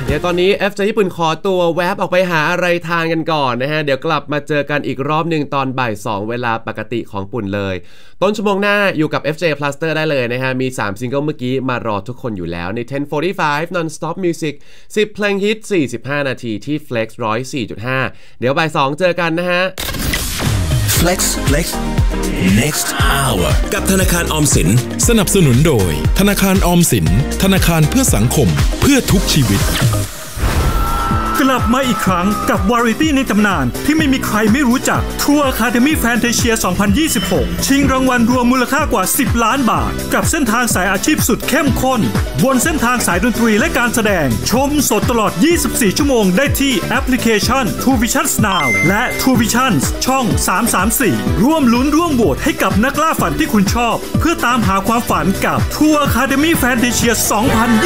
เดี๋ยวตอนนี้ FJ ญี่ปุ่นขอตัวแวบออกไปหาอะไรทานกันก่อนนะฮะเดี๋ยวกลับมาเจอกันอีกรอบหนึ่งตอนบ่าย2เวลาปกติของปุ่นเลยต้นชั่วโมงหน้าอยู่กับ FJ Plaster ได้เลยนะฮะมี3ซิงเกิลเมื่อกี้มารอทุกคนอยู่แล้วใน 10:45 Non-Stop Music 10 เพลงฮิต45นาทีที่ Flex 104.5 เดี๋ยวบ่าย2เจอกันนะฮะ Flex Next Hour กับธนาคารออมสินสนับสนุนโดยธนาคารออมสินธนาคารเพื่อสังคมเพื่อทุกชีวิตกลับมาอีกครั้งกับวาไรตี้ในตำนานที่ไม่มีใครไม่รู้จัก True Academy Fantasia 2026 ชิงรางวัลรวมมูลค่ากว่า10ล้านบาทกับเส้นทางสายอาชีพสุดเข้มข้นบนเส้นทางสายดนตรีและการแสดงชมสดตลอด24ชั่วโมงได้ที่แอปพลิเคชัน True Visions Now และ True Visions ช่อง334ร่วมลุ้นร่วมโหวตให้กับนักล่าฝันที่คุณชอบเพื่อตามหาความฝันกับ True Academy Fantasia 2026